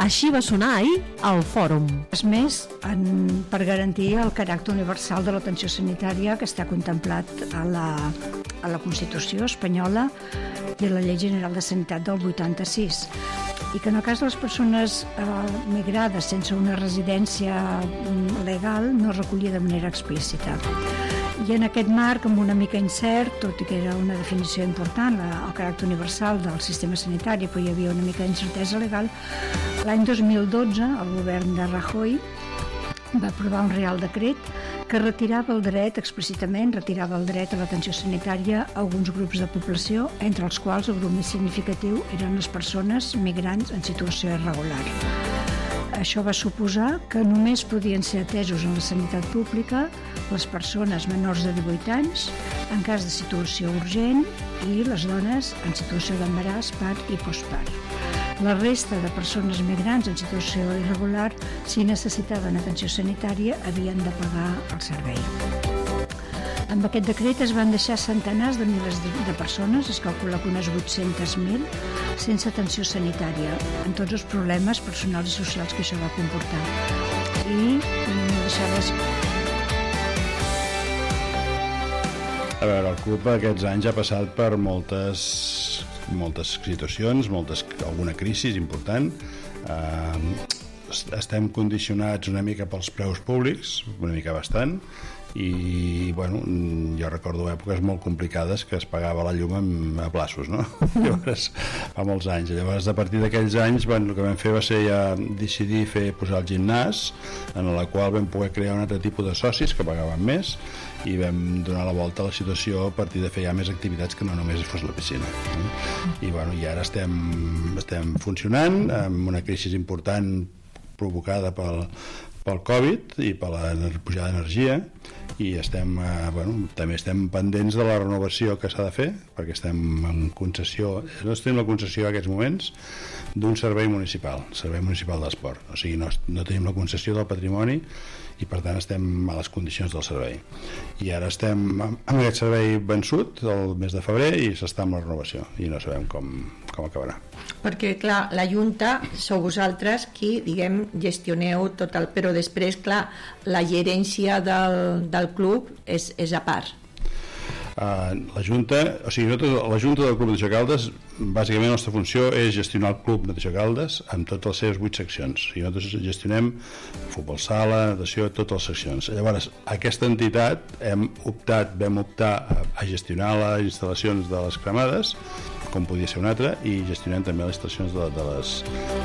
Així va sonar ahir al Fòrum. És més, per garantir el caràcter universal de l'atenció sanitària que està contemplat a la Constitució espanyola i a la Llei General de Sanitat del 86, i que en el cas de les persones migrades sense una residència legal no es recollia de manera explícita. I en aquest marc, amb una mica incert, tot i que era una definició important, el caràcter universal del sistema sanitari, però hi havia una mica d'incertesa legal, l'any 2012 el govern de Rajoy va aprovar un Real Decret que retirava el dret, explícitament retirava el dret a l'atenció sanitària a alguns grups de població, entre els quals el grup més significatiu eren les persones migrants en situació irregular. Això va suposar que només podien ser atesos en la sanitat pública les persones menors de 18 anys en cas de situació urgent i les dones en situació d'embaràs, part i postpart. La resta de persones migrants en situació irregular, si necessitaven atenció sanitària, havien de pagar el servei. Amb aquest decret es van deixar centenars de milers de persones, es calcula que unes 800.000, sense atenció sanitària, amb tots els problemes personals i socials que això va comportar. I no deixar-les... A veure, el club aquests anys ha passat per moltes situacions, alguna crisi important. Estem condicionats una mica pels preus públics, una mica bastant, i bueno, jo recordo èpoques molt complicades que es pagava la llum a plaços, no? Llavors, fa molts anys. Llavors, a partir d'aquells anys, el que vam fer va ser ja decidir posar el gimnàs, en la qual vam poder crear un altre tipus de socis que pagaven més, i vam donar la volta a la situació a partir de fer ja més activitats que no només fos la piscina. I bueno, i ara estem funcionant amb una crisi important provocada pel Covid i per la pujada d'energia, i també estem pendents de la renovació que s'ha de fer, perquè estem en concessió, no tenim la concessió en aquests moments d'un servei municipal d'esport, o sigui, no tenim la concessió del patrimoni i per tant estem a les condicions del servei, i ara estem amb aquest servei vençut el mes de febrer i s'està amb la renovació i no sabem com acabarà. Perquè, clar, la Junta sou vosaltres qui, diguem, gestioneu tot però després, clar, la gerència del club és a part. La Junta del Club Natació Caldes, bàsicament la nostra funció és gestionar el Club Natació Caldes amb totes les seves 8 seccions. O sigui, nosaltres gestionem futbol sala, natació, totes les seccions. Llavors, aquesta entitat vam optar a gestionar les instal·lacions de les cremades, com podia ser una altra, i gestionem també les instal·lacions de les